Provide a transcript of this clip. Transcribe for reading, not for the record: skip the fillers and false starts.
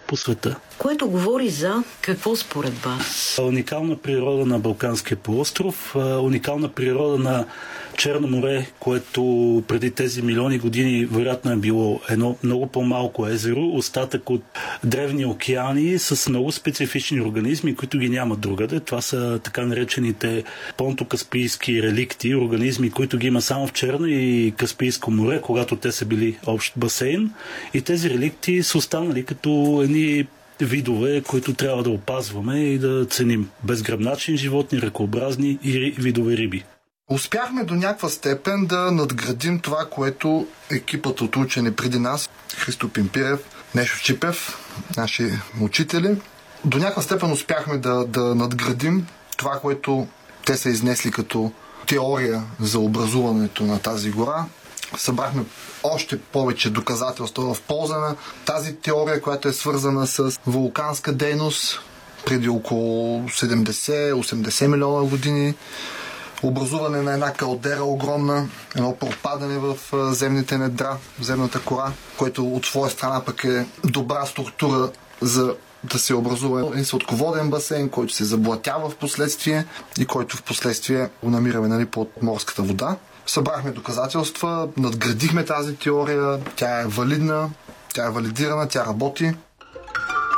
по света. Което говори за какво според вас? Уникална природа на Балканския полуостров, уникална природа на Черно море, което преди тези милиони години вероятно е било едно много по-малко езеро, остатък от древни океани с много специфични организми, които ги няма другаде. Това са така наречените понто-каспийски реликти, организми, които ги има само в Черно и Каспийско море, когато те са били общ басейн. И тези реликти са останали като едни видове, които трябва да опазваме и да ценим. Безгръбначни животни, ръкообразни и видове риби. Успяхме до някаква степен да надградим това, което екипът от учени преди нас, Христо Пимпирев, Нешо Чипев, наши учители, до някаква степен успяхме да надградим това, което те са изнесли като теория за образуването на тази гора. Събрахме още повече доказателства в полза на тази теория, която е свързана с вулканска дейност преди около 70-80 милиона години. Образуване на една калдера огромна, едно пропадане в земните недра, в земната кора, което от своя страна пък е добра структура за да се образува един сладководен басейн, който се заблатява в последствие и който в последствие го намираме под морската вода. Събрахме доказателства, надградихме тази теория, тя е валидна, тя е валидирана, тя работи.